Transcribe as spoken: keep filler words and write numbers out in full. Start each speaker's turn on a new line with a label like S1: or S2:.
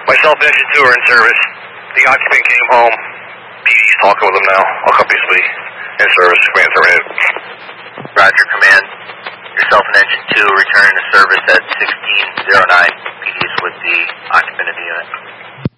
S1: Myself and Engine two are in service. The occupant came home. P D's talking with him now. All companies will be in service. Command terminated.
S2: Roger, command. Yourself and Engine two returning to service at sixteen oh nine. P D is with the occupant of the unit.